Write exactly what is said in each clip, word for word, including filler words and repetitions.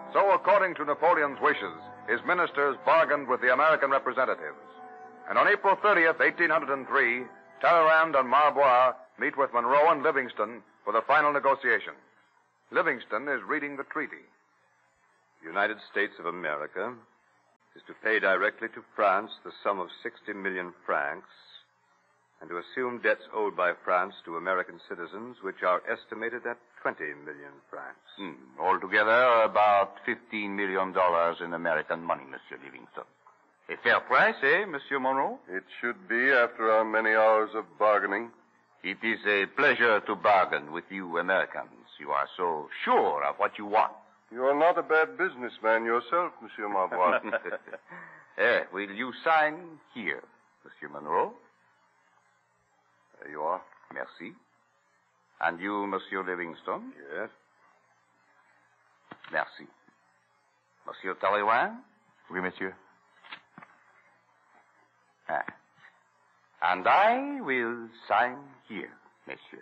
So, according to Napoleon's wishes, his ministers bargained with the American representatives. And on April thirtieth, eighteen oh three, Talleyrand and Marbois meet with Monroe and Livingston for the final negotiation. Livingston is reading the treaty. The United States of America is to pay directly to France the sum of sixty million francs and to assume debts owed by France to American citizens, which are estimated at twenty million francs. Hmm. Altogether, about fifteen million dollars in American money, Monsieur Livingston. A fair price, eh, Monsieur Monroe? It should be after our many hours of bargaining. It is a pleasure to bargain with you Americans. You are so sure of what you want. You are not a bad businessman yourself, Monsieur Marbois. eh, will you sign here, Monsieur Monroe? There you are. Merci. And you, Monsieur Livingston? Yes. Merci. Monsieur Talleyrand? Oui, monsieur. Ah. And I will sign here, monsieur.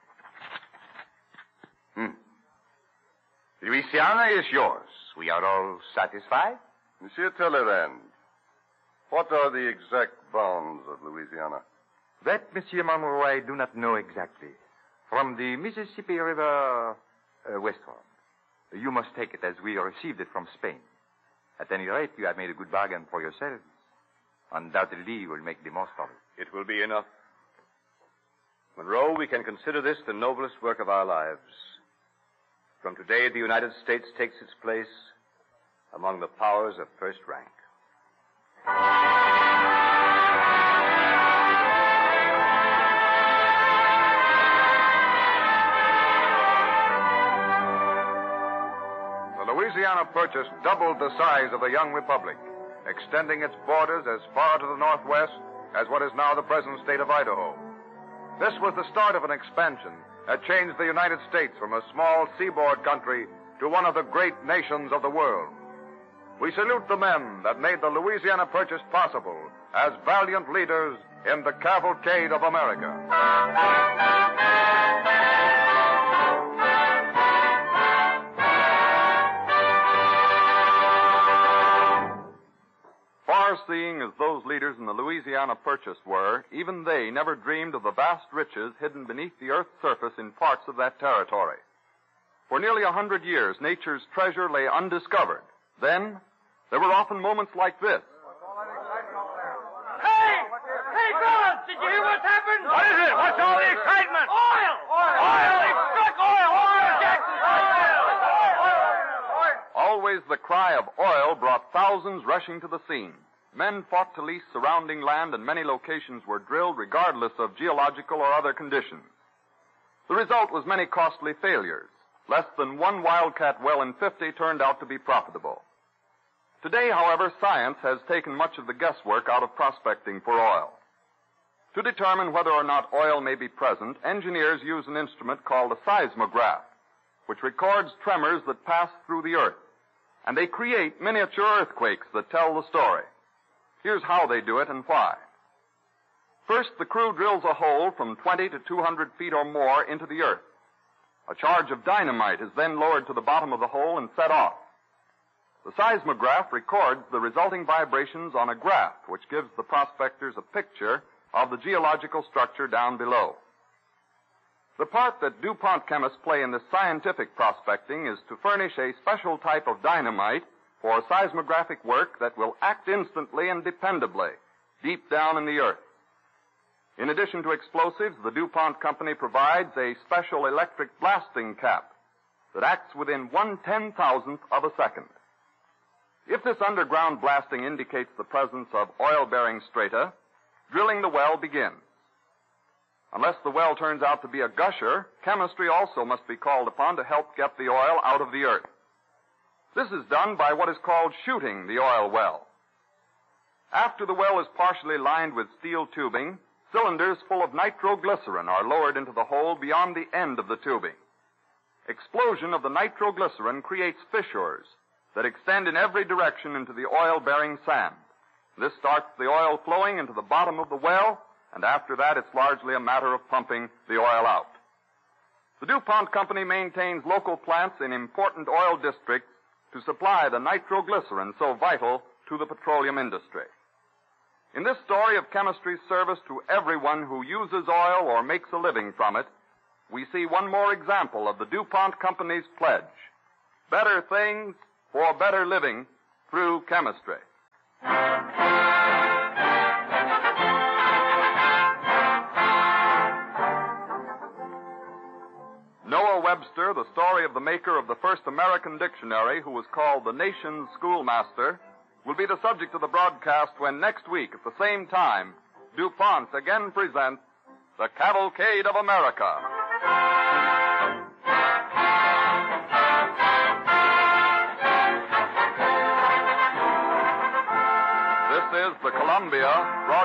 Hmm. Louisiana is yours. We are all satisfied? Monsieur Talleyrand, what are the exact bounds of Louisiana? That, Monsieur Monroe, I do not know exactly. From the Mississippi River uh, westward. You must take it as we received it from Spain. At any rate, you have made a good bargain for yourselves. Undoubtedly, you will make the most of it. It will be enough. Monroe, we can consider this the noblest work of our lives. From today, the United States takes its place among the powers of first rank. The Louisiana Purchase doubled the size of the young republic, extending its borders as far to the northwest as what is now the present state of Idaho. This was the start of an expansion that changed the United States from a small seaboard country to one of the great nations of the world. We salute the men that made the Louisiana Purchase possible as valiant leaders in the cavalcade of America. Far-seeing as those leaders in the Louisiana Purchase were, even they never dreamed of the vast riches hidden beneath the earth's surface in parts of that territory. For nearly a hundred years, nature's treasure lay undiscovered. Then, there were often moments like this. Hey! Hey, fellas! Did you hear what's happened? What is it? What's all the excitement? Oil! Oil! Oil! They've struck oil! Oil! Jackson! Oil! Always the cry of oil brought thousands rushing to the scene. Men fought to lease surrounding land, and many locations were drilled regardless of geological or other conditions. The result was many costly failures. Less than one wildcat well in fifty turned out to be profitable. Today, however, science has taken much of the guesswork out of prospecting for oil. To determine whether or not oil may be present, engineers use an instrument called a seismograph, which records tremors that pass through the earth, and they create miniature earthquakes that tell the story. Here's how they do it and why. First, the crew drills a hole from twenty to two hundred feet or more into the earth. A charge of dynamite is then lowered to the bottom of the hole and set off. The seismograph records the resulting vibrations on a graph, which gives the prospectors a picture of the geological structure down below. The part that DuPont chemists play in this scientific prospecting is to furnish a special type of dynamite for seismographic work that will act instantly and dependably deep down in the earth. In addition to explosives, the DuPont company provides a special electric blasting cap that acts within one ten-thousandth of a second. If this underground blasting indicates the presence of oil-bearing strata, drilling the well begins. Unless the well turns out to be a gusher, chemistry also must be called upon to help get the oil out of the earth. This is done by what is called shooting the oil well. After the well is partially lined with steel tubing, cylinders full of nitroglycerin are lowered into the hole beyond the end of the tubing. Explosion of the nitroglycerin creates fissures that extend in every direction into the oil-bearing sand. This starts the oil flowing into the bottom of the well, and after that it's largely a matter of pumping the oil out. The DuPont company maintains local plants in important oil districts to supply the nitroglycerin so vital to the petroleum industry. In this story of chemistry's service to everyone who uses oil or makes a living from it, we see one more example of the DuPont Company's pledge. Better things for better living through chemistry. Noah Webster, the story of the maker of the first American dictionary, who was called the nation's schoolmaster, will be the subject of the broadcast when next week at the same time, DuPont again presents The Cavalcade of America. This is the Columbia Broadcasting